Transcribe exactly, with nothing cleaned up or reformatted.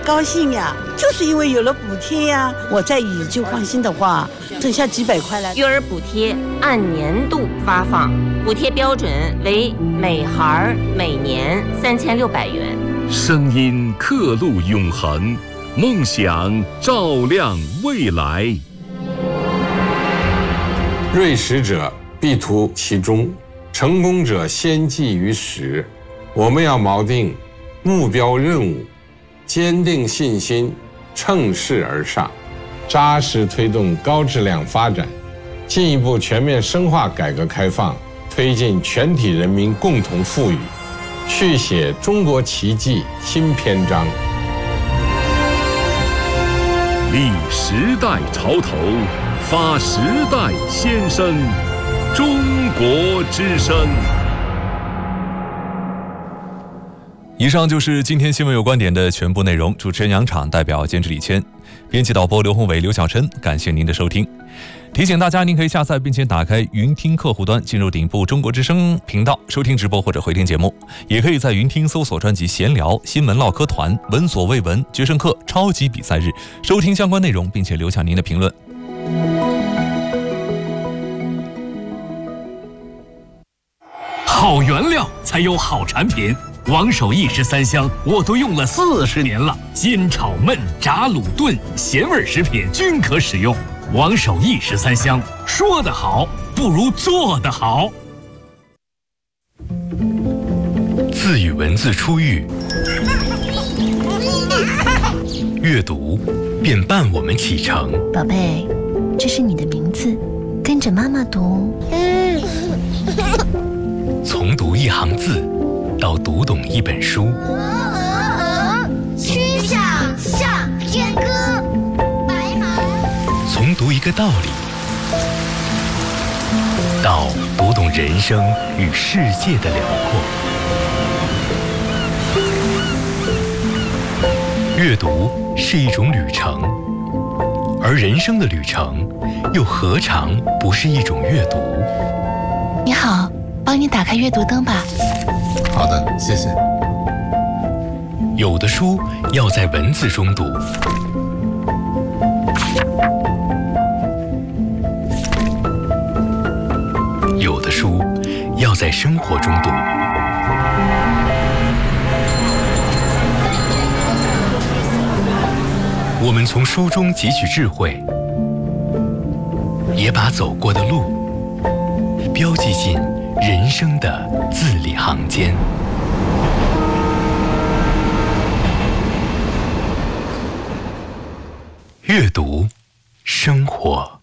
高兴呀，就是因为有了补贴呀，我再以就放心的话，省下几百块来。 育儿补贴按年度发放，补贴标准为每孩每年三千六百元。 声音刻录永恒，梦想照亮未来。 锐识者必图其中，成功者先计于始。我们要锚定目标任务，坚定信心，乘势而上，扎实推动高质量发展，进一步全面深化改革开放，推进全体人民共同富裕，续写中国奇迹新篇章。 立时代潮头，发时代先声，中国之声。 以上就是今天新闻有观点的全部内容。主持人杨昶，代表监制李谦，编辑导播刘宏伟、刘晓琛，感谢您的收听。提醒大家，您可以下载并且打开云听客户端，进入顶部中国之声频道收听直播或者回听节目，也可以在云听搜索专辑闲聊、新闻唠嗑团、闻所未闻、决胜课、超级比赛日，收听相关内容，并且留下您的评论。 好原料才有好产品，王守义十三香我都用了四十年了，煎炒焖炸卤炖咸味食品均可使用。王守义十三香，说得好不如做得好。 字与文字初遇，阅读便伴我们启程。 宝贝，这是你的名字，跟着妈妈读。 从读一行字到读懂一本书， 曲项向天歌，白马。 从读一个道理到读懂人生与世界的辽阔。阅读是一种旅程，而人生的旅程又何尝不是一种阅读？ 你好，帮你打开阅读灯吧。 好的，谢谢。 有的书要在文字中读，有的书要在生活中读。我们从书中汲取智慧，也把走过的路标记进人生的字里行间。阅读，生活。